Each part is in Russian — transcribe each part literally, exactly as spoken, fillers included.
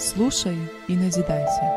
Слушай и назидайся.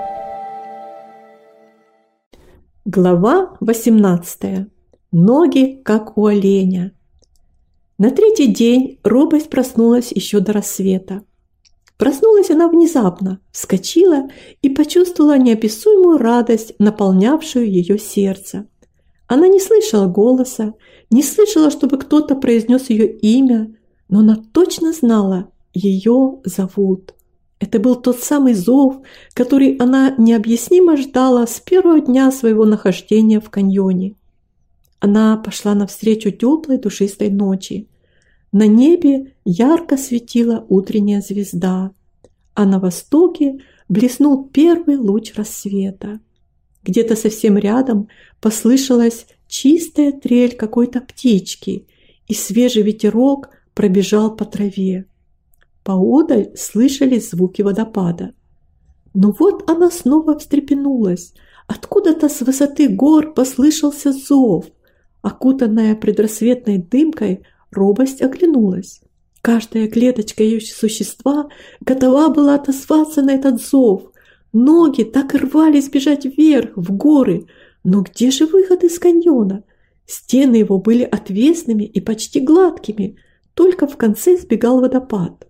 Глава восемнадцатая. Ноги, как у оленя. На третий день робость проснулась еще до рассвета. Проснулась она внезапно, вскочила и почувствовала неописуемую радость, наполнявшую ее сердце. Она не слышала голоса, не слышала, чтобы кто-то произнес ее имя, но она точно знала, ее зовут. Это был тот самый зов, который она необъяснимо ждала с первого дня своего нахождения в каньоне. Она пошла навстречу теплой душистой ночи. На небе ярко светила утренняя звезда, а на востоке блеснул первый луч рассвета. Где-то совсем рядом послышалась чистая трель какой-то птички, и свежий ветерок пробежал по траве. Поодаль слышались звуки водопада. Но вот она снова встрепенулась. Откуда-то с высоты гор послышался зов. Окутанная предрассветной дымкой, робость оглянулась. Каждая клеточка ее существа готова была отозваться на этот зов. Ноги так и рвались бежать вверх, в горы. Но где же выход из каньона? Стены его были отвесными и почти гладкими, только в конце сбегал водопад.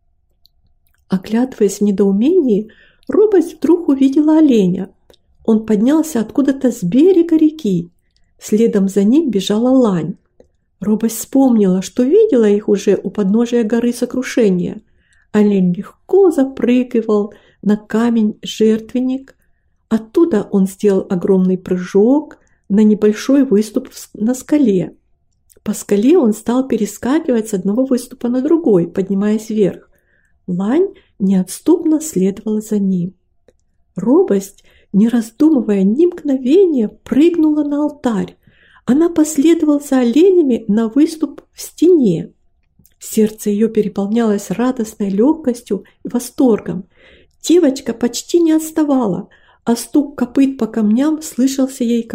Оглядываясь в недоумении, робость вдруг увидела оленя. Он поднялся откуда-то с берега реки. Следом за ним бежала лань. Робость вспомнила, что видела их уже у подножия горы Сокрушения. Олень легко запрыгивал на камень-жертвенник. Оттуда он сделал огромный прыжок на небольшой выступ на скале. По скале он стал перескакивать с одного выступа на другой, поднимаясь вверх. Лань неотступно следовала за ним. Робость, не раздумывая ни мгновения, прыгнула на алтарь. Она последовала за оленями на выступ в стене. Сердце ее переполнялось радостной легкостью и восторгом. Девочка почти не отставала, а стук копыт по камням слышался ей,